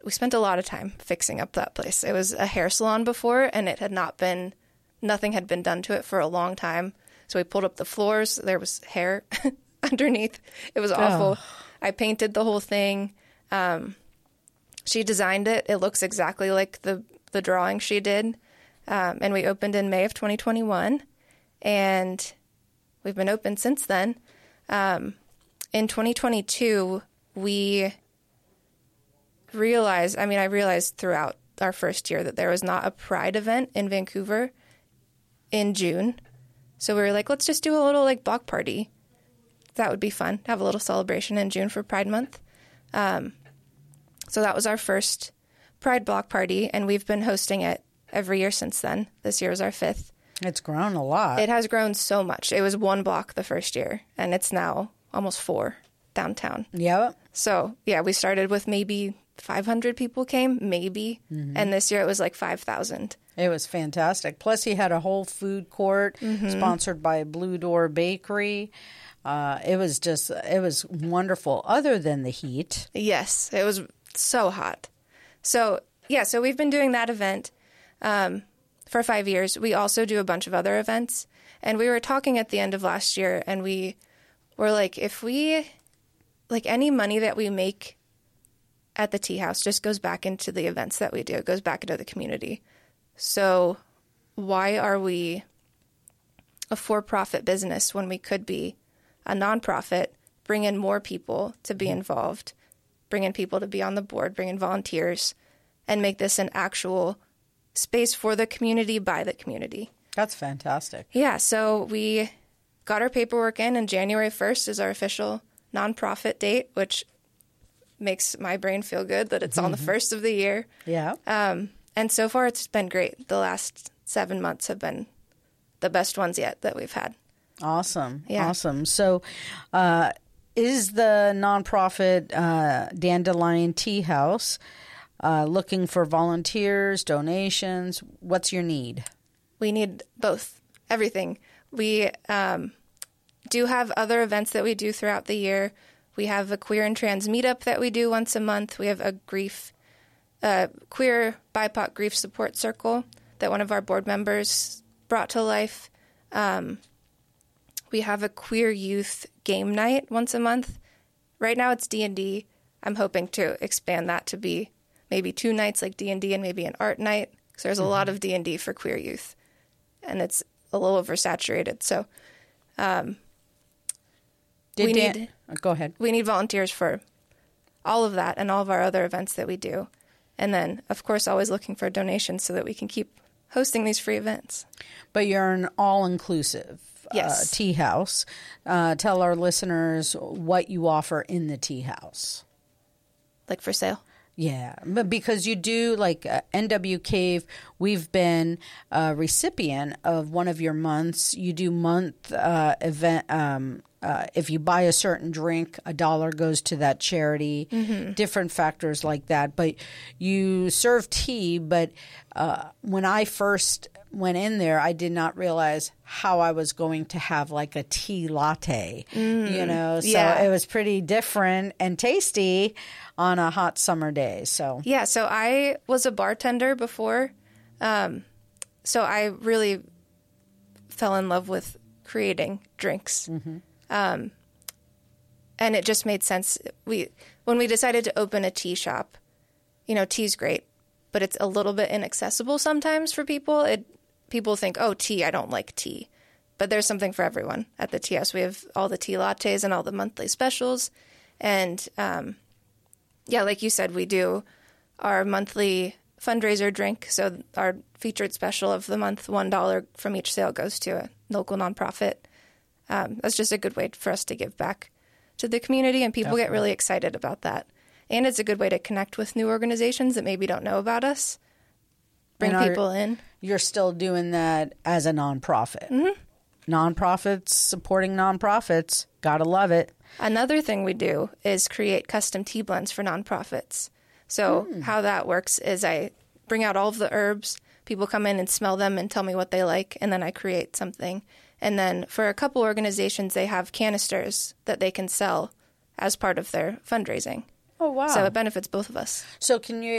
we spent a lot of time fixing up that place. It was a hair salon before, and nothing had been done to it for a long time. So we pulled up the floors. There was hair underneath. It was awful. I painted the whole thing. She designed it. It looks exactly like the drawing she did. And we opened in May of 2021. And we've been open since then. In 2022, I realized throughout our first year that there was not a Pride event in Vancouver in June. So we were like, let's just do a little block party. That would be fun. Have a little celebration in June for Pride Month. So that was our first Pride block party, and we've been hosting it every year since then. This year is our 5th. It's grown a lot. It has grown so much. It was 1 block the first year, and it's now almost 4 downtown. Yep. So, yeah, we started with maybe 500 people came, maybe. Mm-hmm. And this year it was 5,000. It was fantastic. Plus, he had a whole food court sponsored by Blue Door Bakery. It was wonderful, other than the heat. Yes, it was so hot. So, yeah, so we've been doing that event for 5 years. We also do a bunch of other events. And we were talking at the end of last year, and we were like, if we, any money that we make at the tea house just goes back into the events that we do. It goes back into the community. So why are we a for-profit business when we could be a nonprofit, bring in more people to be involved, bring in people to be on the board, bring in volunteers, and make this an actual space for the community by the community? That's fantastic. Yeah, so we got our paperwork in, and January 1st is our official nonprofit date, which makes my brain feel good that it's on the 1st of the year. Yeah. And so far it's been great. The last 7 months have been the best ones yet that we've had. Awesome. Yeah. Awesome. So is the nonprofit Dandelion Tea House looking for volunteers, donations? What's your need? We need both, everything. We do have other events that we do throughout the year. We have a queer and trans meetup that we do once a month. We have a queer BIPOC grief support circle that one of our board members brought to life. We have a queer youth game night once a month. Right now it's D&D. I'm hoping to expand that to be maybe 2 nights like D&D and maybe an art night, because there's a lot of D&D for queer youth, and it's a little oversaturated. So go ahead. We need volunteers for all of that and all of our other events that we do. And then, of course, always looking for donations so that we can keep hosting these free events. But you're an all-inclusive yes. tea house. Tell our listeners what you offer in the tea house. Like for sale? Yeah, but because you do, NW Cave, we've been a recipient of one of your months. You do month event. If you buy a certain drink, $1 goes to that charity, different factors like that. But you serve tea, but when I first went in there, I did not realize how I was going to have a tea latte, So it was pretty different and tasty on a hot summer day. So yeah, so I was a bartender before, so I really fell in love with creating drinks. And it just made sense. When we decided to open a tea shop, tea's great, but it's a little bit inaccessible sometimes for people. People think, oh, tea, I don't like tea. But there's something for everyone at the tea house. We have all the tea lattes and all the monthly specials. And, like you said, we do our monthly fundraiser drink. So our featured special of the month, $1 from each sale goes to a local nonprofit. That's just a good way for us to give back to the community, and people get really excited about that. And it's a good way to connect with new organizations that maybe don't know about us, bring people in. You're still doing that as a nonprofit. Nonprofits supporting nonprofits. Gotta love it. Another thing we do is create custom tea blends for nonprofits. So how that works is I bring out all of the herbs, people come in and smell them and tell me what they like, and then I create something. And then for a couple organizations, they have canisters that they can sell as part of their fundraising. Oh, wow. So it benefits both of us. So can you